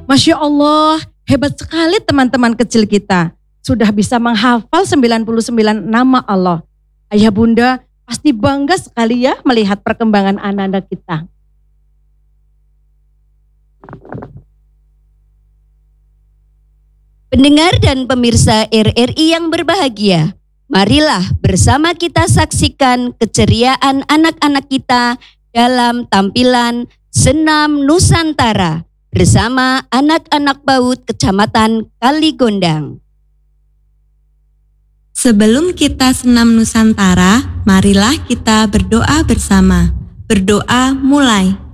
Masya Allah, hebat sekali teman-teman kecil kita. Sudah bisa menghafal 99 nama Allah. Ayah bunda pasti bangga sekali ya melihat perkembangan anak-anak kita. Pendengar dan pemirsa RRI yang berbahagia, marilah bersama kita saksikan keceriaan anak-anak kita dalam tampilan Senam Nusantara bersama anak-anak PAUD Kecamatan Kaligondang. Sebelum kita senam Nusantara, marilah kita berdoa bersama. Berdoa mulai.